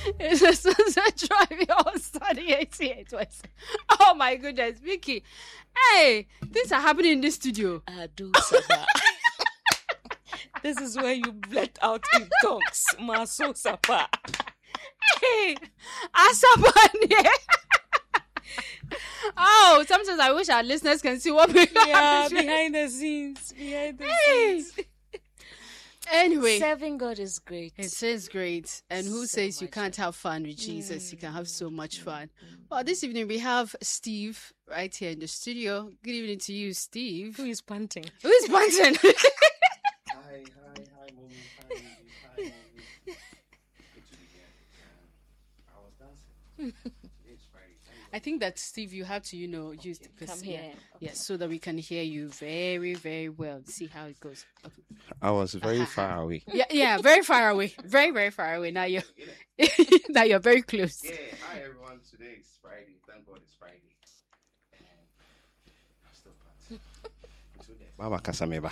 It's a Sunset Drive on Sunny 88 West. Oh my goodness, Vicky. Hey, things are happening in this studio. Do Saba. This is where you let out in tongues. Maso Saba. Hey, Asabane. Oh, sometimes I wish our listeners can see what we behind the scenes. Anyway, serving God is great. It is great. And who says you can't have fun with Jesus? You can have so much fun. Well, this evening we have Steve right here in the studio. Good evening to you, Steve. Who is panting? Hi, Mommy. Hi, Mommy. Good to be here. I was dancing. It's Friday. I think that, Steve, you have to, use the Come here. Okay. Yes, so that we can hear you very, very well. See how it goes. Okay. I was very far away. Yeah, very far away. Very, very far away. Now you're very close. Yeah, hi everyone. Today is Friday. Thank God it's Friday. I'm still part. Baba Kasameba.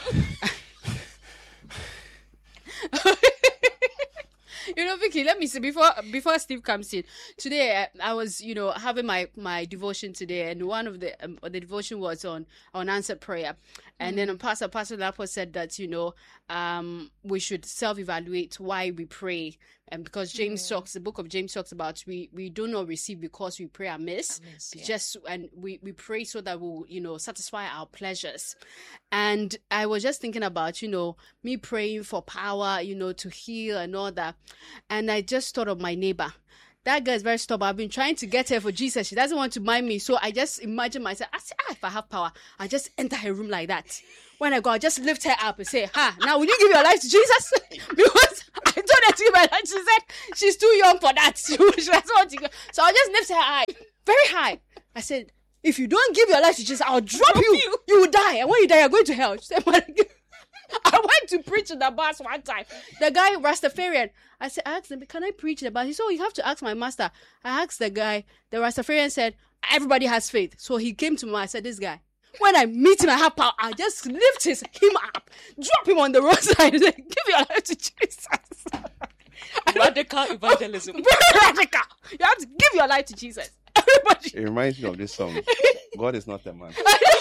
Vicky, let me see before Steve comes in. Today, I was, having my devotion today, and one of the devotion was on answered prayer, and then Pastor Lapo said that we should self-evaluate why we pray, and because the book of James talks about we do not receive because we pray amiss. And we pray so that we'll satisfy our pleasures. And I was just thinking about me praying for power, to heal and all that. And I just thought of my neighbor. That girl is very stubborn. I've been trying to get her for Jesus. She doesn't want to mind me. So I just imagine myself. I say, if I have power, I just enter her room like that. When I go, I just lift her up and say, now will you give your life to Jesus? Because I told her to give her life. She said she's too young for that. She doesn't want to go. So I just lift her high, very high. I said, if you don't give your life to Jesus, I'll drop you. You will die. And when you die, you're going to hell. She said, I went to preach in the bus one time. The guy, Rastafarian, I asked him, can I preach in the bus? He said, you have to ask my master. I asked the guy, the Rastafarian said, everybody has faith. So he came to me. I said, this guy, when I meet him, I have power. I just lift him up, drop him on the roadside, and say, give your life to Jesus. Radical evangelism. Very radical. You have to give your life to Jesus. Everybody. It reminds me of this song. God is not a man.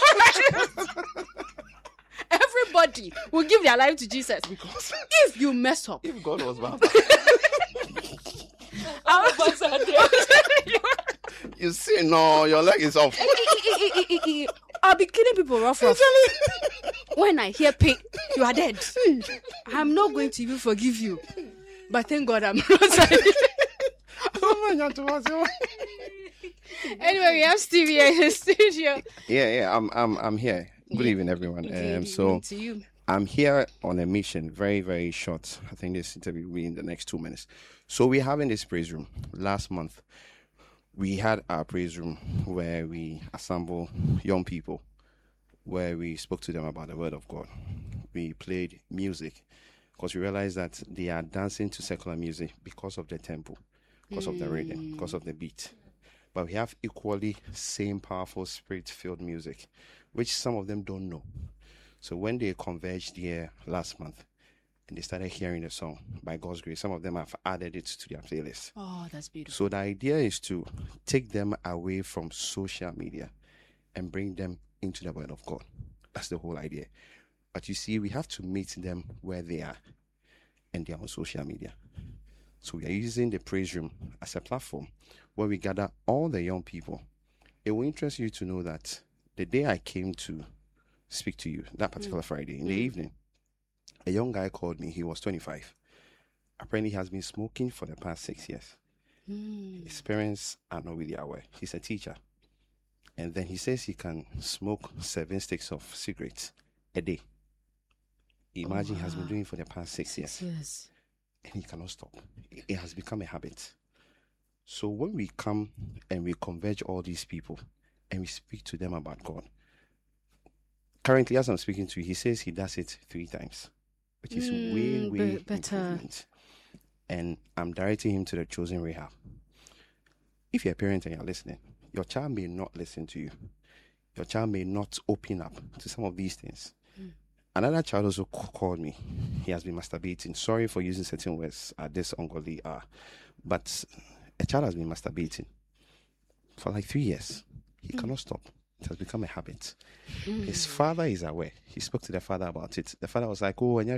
Everybody will give their life to Jesus. Because if you mess up. If God was bad. You see, no, your leg is off. I'll be killing people rough. When I hear pain, you are dead. I'm not going to even forgive you. But thank God I'm not. Anyway, we have Steve here in the studio. Yeah, I'm here. Good evening, everyone. So I'm here on a mission, very, very short. I think this interview will be in the next 2 minutes. So we're having this praise room. Last month, we had our praise room where we assemble young people, where we spoke to them about the word of God. We played music because we realized that they are dancing to secular music because of the tempo, because of the rhythm, because of the beat. But we have equally same powerful spirit-filled music, which some of them don't know. So when they converged here last month and they started hearing the song, by God's grace, some of them have added it to their playlist. Oh, that's beautiful. So the idea is to take them away from social media and bring them into the word of God. That's the whole idea. But you see, we have to meet them where they are, and they are on social media. So we are using the praise room as a platform where we gather all the young people. It will interest you to know that the day I came to speak to you, that particular Friday, in the evening, a young guy called me. He was 25. Apparently, he has been smoking for the past 6 years. His parents are not really aware. He's a teacher. And then he says he can smoke 7 sticks of cigarettes a day. Imagine he has been doing it for the past 6 years. Yes. And he cannot stop. It has become a habit. So when we come and we converge all these people and we speak to them about God, currently as I'm speaking to you, he says he does it 3 times, which is way better. Improvement. And I'm directing him to the Chosen Rehab. If you're a parent and you're listening, your child may not listen to you. Your child may not open up to some of these things. Another child also called me. He has been masturbating. Sorry for using certain words at this ungodly hour. But a child has been masturbating for like 3 years. He cannot stop. It has become a habit. His father is aware. He spoke to the father about it. The father was like, oh, but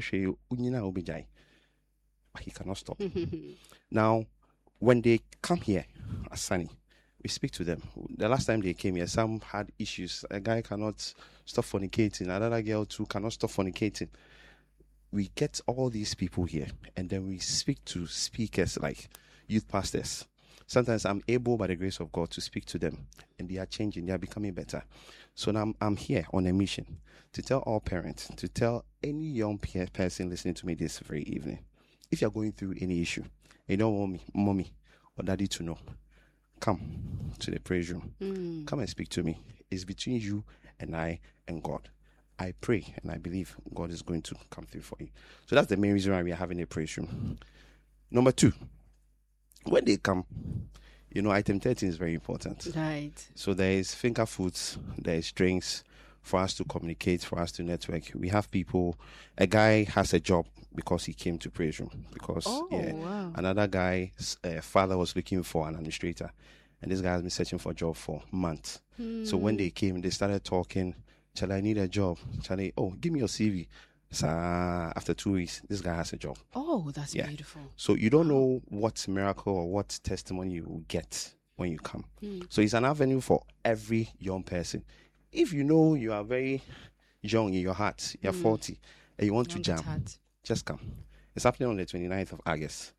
he cannot stop. Now, when they come here as Sunny, we speak to them. The last time they came here, some had issues. A guy cannot stop fornicating. Another girl too cannot stop fornicating. We get all these people here, and then we speak to speakers like youth pastors. Sometimes I'm able, by the grace of God, to speak to them, and they are changing. They are becoming better. So now I'm here on a mission to tell all parents, to tell any young person listening to me this very evening, if you're going through any issue, and you don't want me, mommy or daddy to know, come to the praise room. Come and speak to me. It's between you and I and God. I pray and I believe God is going to come through for you. So that's the main reason why we are having a praise room. Number 2, when they come, item 13 is very important. Right. So there is finger foods, there is drinks for us to communicate, for us to network. We have people, a guy has a job because he came to praise room. Because wow. Another guy's father was looking for an administrator, and this guy has been searching for a job for months. So when they came, they started talking. Charlie, I need a job. Charlie, give me your CV. So after 2 weeks, this guy has a job. Oh, that's beautiful. So you don't know what miracle or what testimony you will get when you come. So it's an avenue for every young person. If you know you are very young in your heart, you're 40, and you want to jam, just come. It's happening on the 29th of August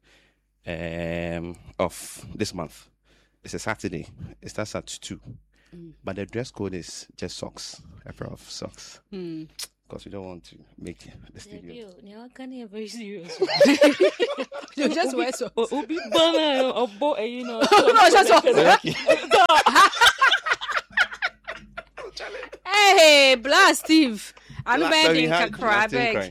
of this month. It's a Saturday. It starts at 2. But the dress code is just socks, a pair of socks. Because we don't want to make the studio. Yeah, can you very serious? You just wear so. Obi banner or boy, No, just Hey, blast Steve. I'm begging to cry.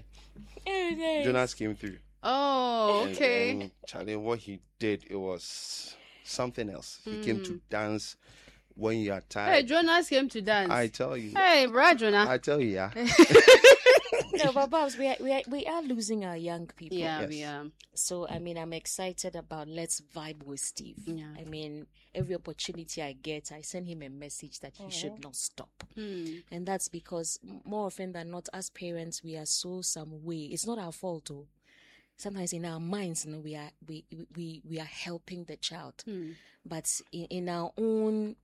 Jonas came through. Oh, okay. And Charlie, what he did, it was something else. He came to dance when you are tired. Hey, Jonas came to dance. I tell you. Hey, Brad Jonas. I tell you, yeah. No, but Babs, we are losing our young people. Yeah, Yes. we are. So, I'm excited about Let's Vibe with Steve. Yeah. Every opportunity I get, I send him a message that he should not stop. And that's because more often than not, as parents, we are so some way. It's not our fault, though. Sometimes in our minds, we are helping the child. But in our own,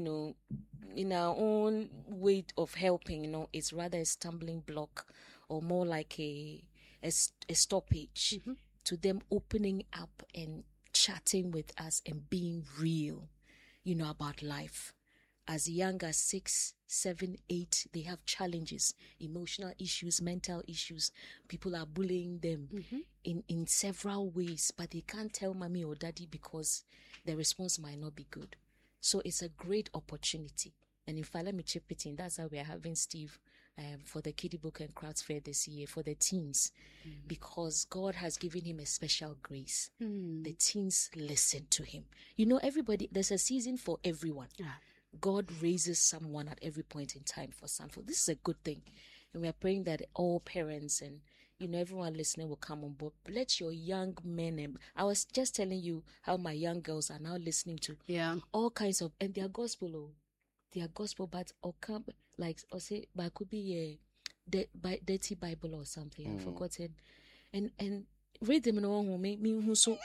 in our own way of helping, it's rather a stumbling block or more like a stoppage to them opening up and chatting with us and being real, about life. As young as 6, 7, 8, they have challenges, emotional issues, mental issues. People are bullying them in several ways, but they can't tell mommy or daddy because the response might not be good. So it's a great opportunity. And in fact, let me chip it in. That's how we are having Steve for the Kiddie Book and Crafts Fair this year for the teens, because God has given him a special grace. The teens listen to him. Everybody, there's a season for everyone. God raises someone at every point in time for Sanford. This is a good thing. And we are praying that all parents and, everyone listening will come on board. Let your young men, I was just telling you how my young girls are now listening to all kinds of, and their gospel, but or say, but it could be a dirty Bible or something. I've forgotten. And read them in a home, me who so,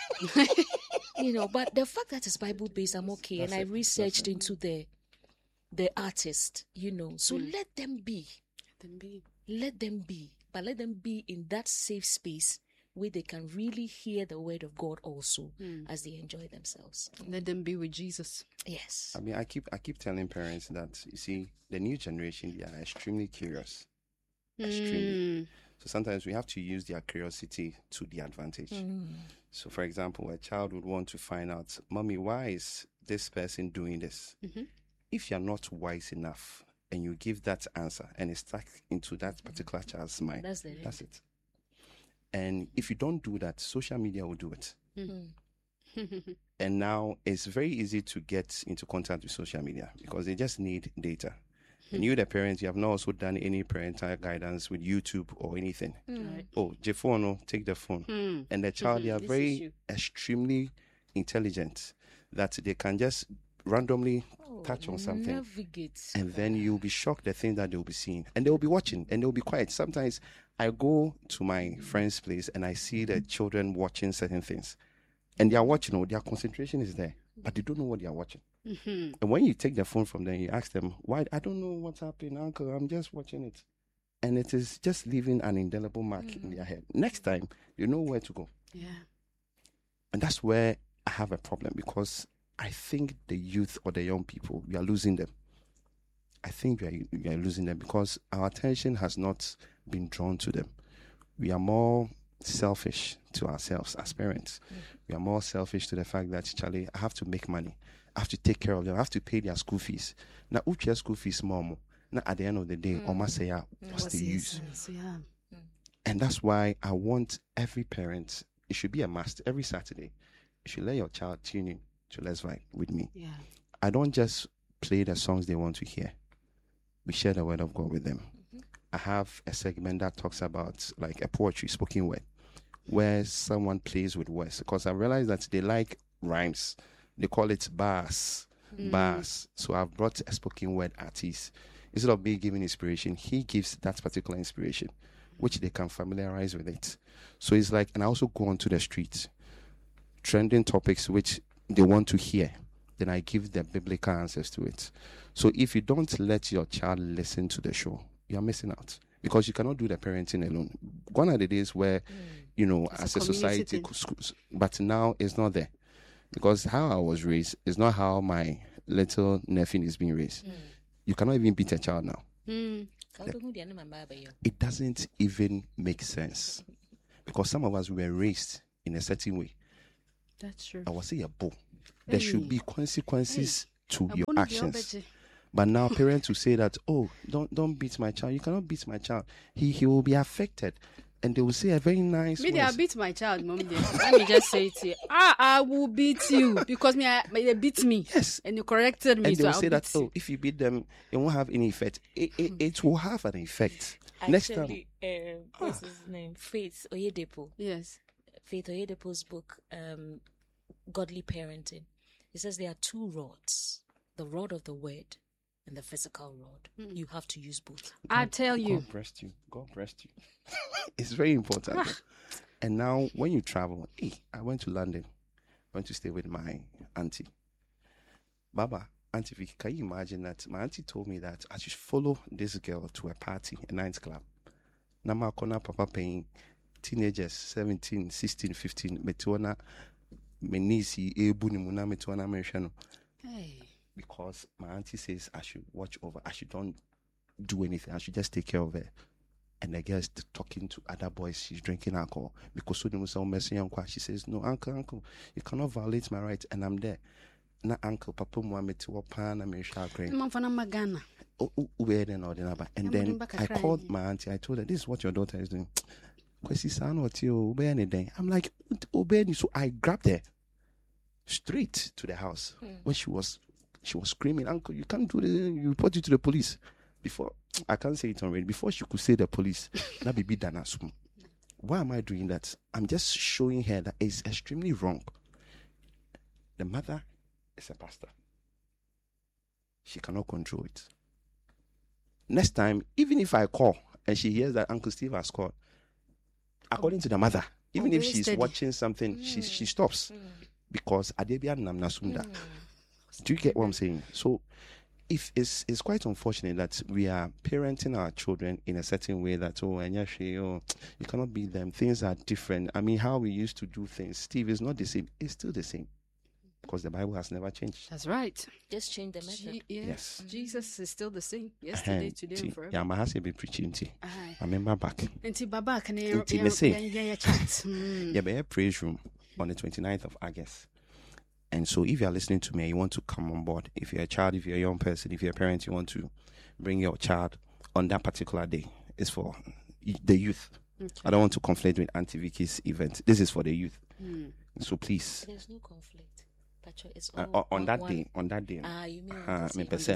but the fact that it's Bible based, I'm okay. And I researched into the artist, so let them be. Let them be. But let them be in that safe space where they can really hear the word of God also as they enjoy themselves. Let them be with Jesus. Yes. I keep telling parents that, you see, the new generation, they are extremely curious. Extremely. So sometimes we have to use their curiosity to the advantage. So, for example, a child would want to find out, Mommy, why is this person doing this? If you're not wise enough and you give that answer and it's stuck into that particular child's mind, that's it. And if you don't do that, social media will do it. And now it's very easy to get into contact with social media because they just need data. And you, the parents, you have not also done any parental guidance with YouTube or anything. Oh, Jefono, take the phone. And the child, they are very extremely intelligent that they can just randomly touch on something, navigate. and then you'll be shocked the thing that they'll be seeing, and they'll be watching, and they'll be quiet. Sometimes I go to my friend's place and I see the children watching certain things, and they are watching, their concentration is there, but they don't know what they are watching. And when you take the phone from them, you ask them, why? I don't know what's happening, uncle, I'm just watching it. And it is just leaving an indelible mark in their head. Next time, you know where to go. Yeah. And that's where I have a problem, because I think the youth or the young people, we are losing them. I think we are losing them because our attention has not been drawn to them. We are more selfish to ourselves as parents. We are more selfish to the fact that, Charlie, I have to make money. I have to take care of them. I have to pay their school fees. Now, which your school fees, mom? Now, at the end of the day, almost say, what's the use? Yeah. And that's why I want every parent, it should be a must, every Saturday, you should let your child tune in to Let's Vibe with me. Yeah. I don't just play the songs they want to hear. We share the word of God with them. I have a segment that talks about like a poetry, spoken word, where someone plays with words, because I realized that they like rhymes. They call it bars. So I've brought a spoken word artist. Instead of me giving inspiration, he gives that particular inspiration, which they can familiarize with it. So it's like, and I also go onto the streets, trending topics which they want to hear. Then I give the biblical answers to it. So if you don't let your child listen to the show, you're missing out, because you cannot do the parenting alone. Gone are the days where, as a society, but now it's not there, because how I was raised is not how my little nephew is being raised. You cannot even beat a child now. It doesn't even make sense, because some of us were raised in a certain way. That's true. I will say a bull. There should be consequences to your actions. But now parents will say that, don't beat my child. You cannot beat my child. He will be affected. And they will say a very nice Maybe I beat my child, mom. Let me just say it here. I will beat you because they beat me. Yes. And you corrected me. And they will say that, you. if you beat them, it won't have any effect. It will have an effect. Actually, Next time. What's his name? Faith Oyedepo. Yes. Faith Oyedepo's book, Godly Parenting. It says there are two rods, the rod of the word and the physical rod. You have to use both. I tell you. God bless you. It's very important. And now when you travel, I went to London. I went to stay with my auntie. Baba, Auntie Vicky, can you imagine that? My auntie told me that I should follow this girl to a party, a nightclub. Nama kona papa paying teenagers, 17, 16, 15, metuana, menisi, ebunimuna, metuana, merishano. Hey. Because my auntie says I should watch over, I should don't do anything, I should just take care of her. And the girl is talking to other boys, she's drinking alcohol. Because she says, no, uncle, you cannot violate my rights, and I'm there. Na uncle, papa Muhammad, Wapana, Merisha Green. And then I called my auntie, I told her, this is what your daughter is doing. I'm like, so I grabbed her straight to the house when she was screaming, uncle, you can't do this, you report it to the police. Before, I can't say it on radio, before she could say the police, why am I doing that? I'm just showing her that it's extremely wrong. The mother is a pastor. She cannot control it. Next time, even if I call and she hears that Uncle Steve has called, according to the mother, even if she's watching something, she stops. Because Adebia Namnasunda. Do you get what I'm saying? So if it's quite unfortunate that we are parenting our children in a certain way that you cannot beat them. Things are different. I mean, how we used to do things, Steve, is not the same. It's still the same. Because the Bible has never changed. That's right. Just change the method. Yes. Jesus is still the same. Yesterday, today, and forever. Yeah, my husband be preaching. I remember back. Baba can you be a praise room on the 29th of August. And so if you're listening to me, you want to come on board. If you're a child, if you're a young person, if you're a parent, you want to bring your child on that particular day. It's for the youth. Okay. I don't want to conflict with Auntie Vicky's event. This is for the youth. So please. There's no conflict. It's on that day. You mean the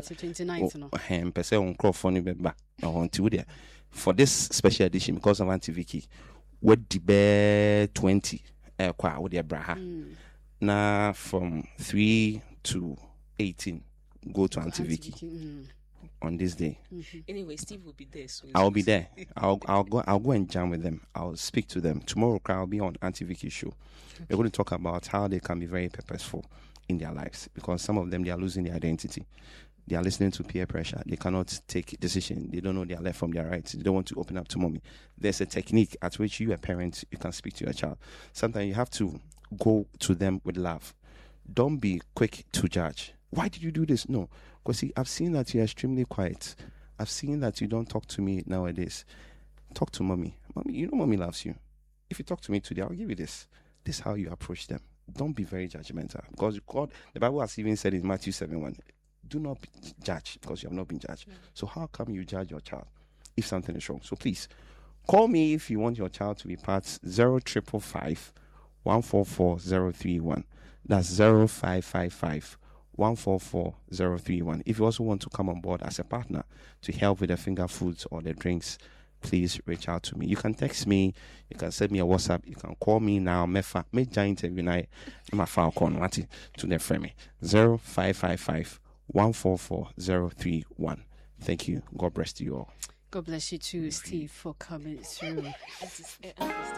29th? For this special edition, because of Auntie Vicky, what the bear 20 with their braha. Now from 3 to 18, go to Auntie Vicky on this day. Anyway, Steve will be there. So I'll be there. I'll go and jam with them. I'll speak to them. Tomorrow I'll be on Auntie Vicky's show. We're going to talk about how they can be very purposeful in their lives, because some of them, they are losing their identity. They are listening to peer pressure. They cannot take decision. They don't know their left from their right. They don't want to open up to mommy. There's a technique at which you, a parent, you can speak to your child. Sometimes you have to go to them with love. Don't be quick to judge. Why did you do this? No. Because see, I've seen that you're extremely quiet. I've seen that you don't talk to me nowadays. Talk to mommy. Mommy, you know mommy loves you. If you talk to me today, I'll give you this. This is how you approach them. Don't be very judgmental. Because God, the Bible has even said in Matthew 7:1, do not judge because you have not been judged. So how come you judge your child if something is wrong? So please, call me if you want your child to be part 0555 144 031. That's 0555 144 031. If you also want to come on board as a partner to help with the finger foods or the drinks, please reach out to me. You can text me, you can send me a WhatsApp, you can call me now. Mefa, me giant interview night. My file to the frame 0555 144 031. Thank you. God bless you all. God bless you too, Steve, for coming through.